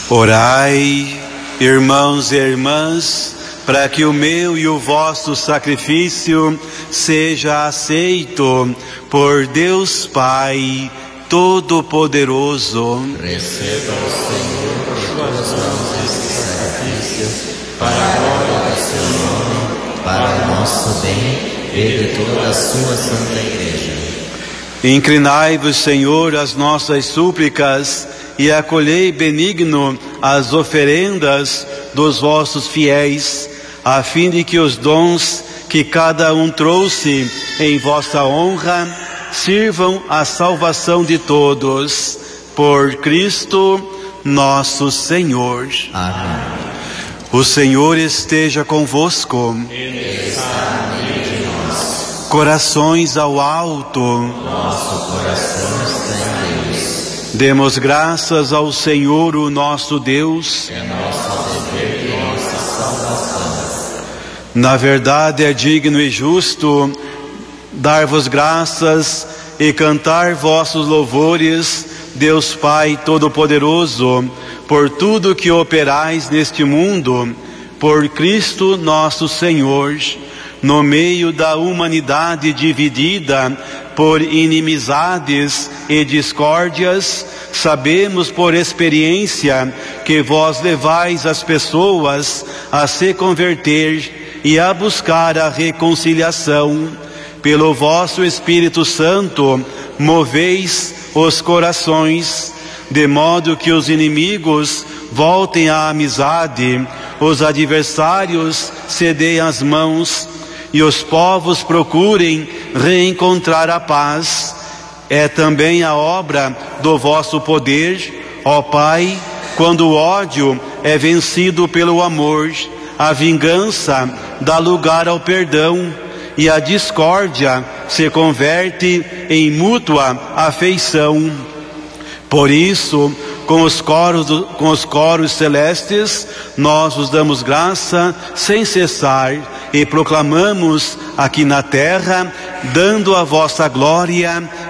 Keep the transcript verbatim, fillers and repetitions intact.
Orai, irmãos e irmãs, para que o meu e o vosso sacrifício seja aceito por Deus Pai Todo-Poderoso. Receba o Senhor por tuas mãos este sacrifício, para a glória do seu nome, para o nosso bem e de toda a sua santa Igreja. Inclinai-vos, Senhor, às nossas súplicas e acolhei benigno as oferendas dos vossos fiéis, a fim de que os dons que cada um trouxe em vossa honra sirvam à salvação de todos. Por Cristo nosso Senhor. Amém. O Senhor esteja convosco. Ele está no meio de nós. Corações ao alto. Nosso coração está em Deus. Demos graças ao Senhor, o nosso Deus. É nosso dever e nossa salvação. Na verdade é digno e justo dar-vos graças e cantar vossos louvores, Deus Pai Todo-Poderoso, por tudo que operais neste mundo, por Cristo nosso Senhor, no meio da humanidade dividida por inimizades e discórdias. Sabemos por experiência que vós levais as pessoas a se converter e a buscar a reconciliação. Pelo vosso Espírito Santo, moveis os corações, de modo que os inimigos voltem à amizade, os adversários cedem as mãos e os povos procurem reencontrar a paz. É também a obra do vosso poder, ó Pai, quando o ódio é vencido pelo amor, a vingança dá lugar ao perdão e a discórdia se converte em mútua afeição. Por isso, com os coros, com os coros celestes, nós vos damos graça sem cessar e proclamamos aqui na terra, dando a vossa glória